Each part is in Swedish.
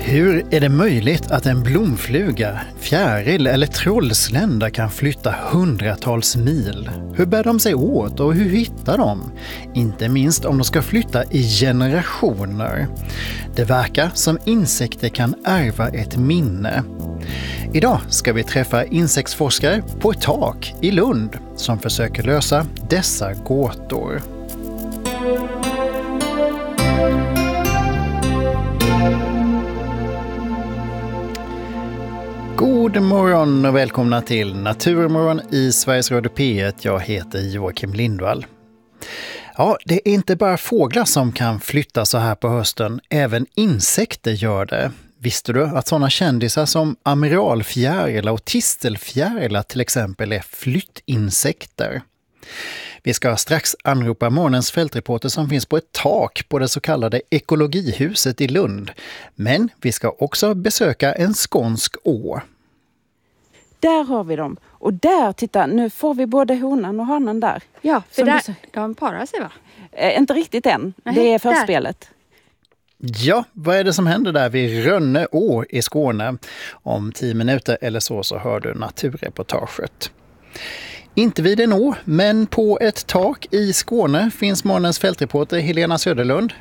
Hur är det möjligt att en blomfluga, fjäril eller trollslända kan flytta hundratals mil? Hur bär de sig åt och hur hittar de? Inte minst om de ska flytta i generationer. Det verkar som insekter kan ärva ett minne. Idag ska vi träffa insektsforskare på ett tak i Lund som försöker lösa dessa gåtor. God morgon och välkomna till Naturmorgon i Sveriges Radio P1. Jag heter Joakim Lindvall. Ja, det är inte bara fåglar som kan flytta så här på hösten. Även insekter gör det. Visste du att sådana kändisar som amiralfjärilar och tistelfjärilar till exempel är flyttinsekter? Vi ska strax anropa morgonens fältreporter som finns på ett tak på det så kallade ekologihuset i Lund. Men vi ska också besöka en skånsk å. Där har vi dem. Och där, titta, nu får vi både honan och hanen där. Ja, för där, de parar sig va? Inte riktigt än. Det är förspelet. Ja, vad är det som händer där vid Rönne å i Skåne? Om 10 minuter eller så hör du naturreportaget. Inte vid en å, men på ett tak i Skåne finns morgonens fältreporter Helena Söderlund.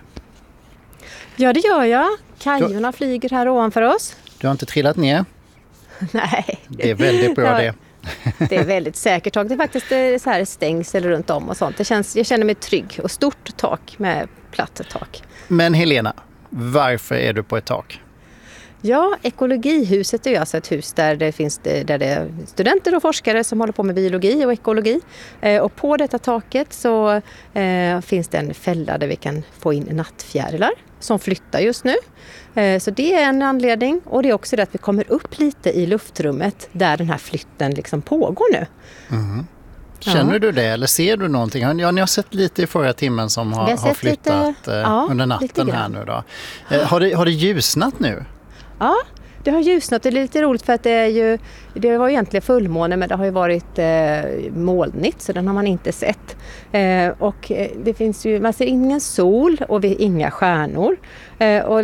Ja, det gör jag. Kajorna flyger här ovanför oss. Du har inte trillat ner? Nej. Det är väldigt bra det. Det är väldigt säkert tak. Det är faktiskt så här stängsel runt om och sånt. Jag känner mig trygg och stort tak med platt tak. Men Helena, varför är du på ett tak? Ja, ekologihuset är alltså ett hus där det är studenter och forskare som håller på med biologi och ekologi. Och på detta taket så finns det en fälla där vi kan få in nattfjärilar som flyttar just nu. Så det är en anledning, och det är också det att vi kommer upp lite i luftrummet där den här flytten liksom pågår nu. Mm. Känner du det eller ser du någonting? Ja, ni har sett lite i förra timmen som har flyttat under natten här nu då. Har det ljusnat nu? Ja, det har ljusnat. Det är lite roligt för att det var egentligen fullmåne, men det har ju varit molnigt så den har man inte sett. Och det finns ju, man ser ingen sol och inga stjärnor. Och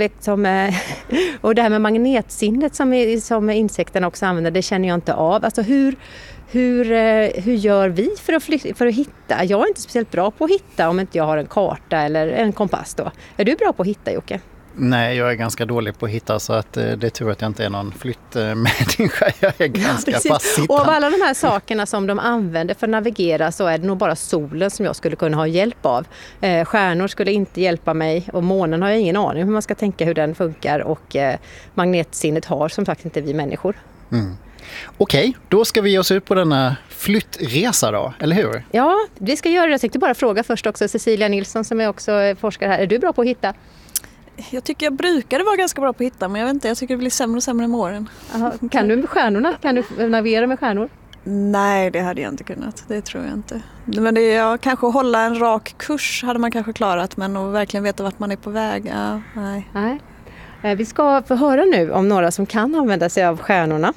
det här med magnetsinnet som insekterna också använder, det känner jag inte av. Alltså hur gör vi för att hitta? Jag är inte speciellt bra på att hitta om inte jag har en karta eller en kompass då. Är du bra på att hitta, Jocke? Nej, jag är ganska dålig på att hitta, så att det är tur att jag inte är någon flyttmänniska. Jag är ganska passiv. Och av alla de här sakerna som de använder för att navigera så är det nog bara solen som jag skulle kunna ha hjälp av. Stjärnor skulle inte hjälpa mig, och månen har jag ingen aning hur man ska tänka hur den funkar, och magnetsinnet har som sagt inte vi människor. Mm. Okej, då ska vi ge oss ut på denna flyttresa då, eller hur? Ja, vi ska göra det. Jag tänkte bara fråga först också Cecilia Nilsson som är också forskare här. Är du bra på att hitta? Jag tycker jag brukade vara ganska bra på att hitta, men jag vet inte, jag tycker det blir sämre och sämre med åren. Aha, kan du med stjärnorna? Kan du navigera med stjärnor? Nej, det hade jag inte kunnat. Det tror jag inte. Men jag kanske hålla en rak kurs hade man kanske klarat, men att verkligen veta vart man är på väg, nej. Vi ska få höra nu om några som kan använda sig av stjärnorna.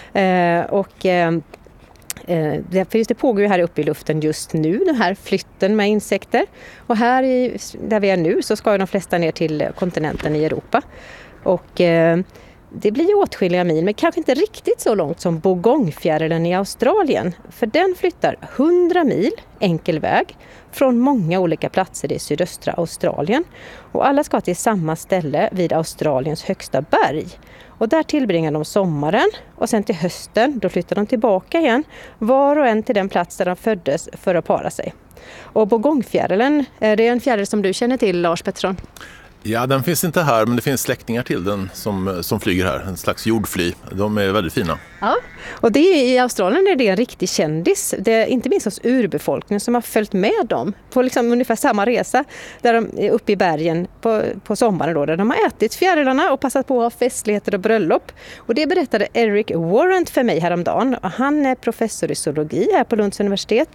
Det pågår ju här uppe i luften just nu, den här flytten med insekter. Och här där vi är nu så ska de flesta ner till kontinenten i Europa. Och det blir ju åtskilliga mil, men kanske inte riktigt så långt som bogongfjärilen i Australien. För den flyttar 100 mil enkel väg från många olika platser i sydöstra Australien. Och alla ska till samma ställe vid Australiens högsta berg. Och där tillbringar de sommaren, och sen till hösten då flyttar de tillbaka igen, var och en till den plats där de föddes för att para sig. Och bogongfjärilen, är det en fjäril som du känner till, Lars Pettersson? Ja, den finns inte här, men det finns släktingar till den som flyger här. En slags jordfly. De är väldigt fina. Ja, och i Australien är det en riktig kändis. Det är inte minst hos urbefolkningen som har följt med dem på liksom ungefär samma resa. Där de är uppe i bergen på sommaren då, där de har ätit fjärilarna och passat på att ha festligheter och bröllop. Och det berättade Eric Warrant för mig häromdagen. Och han är professor i zoologi här på Lunds universitet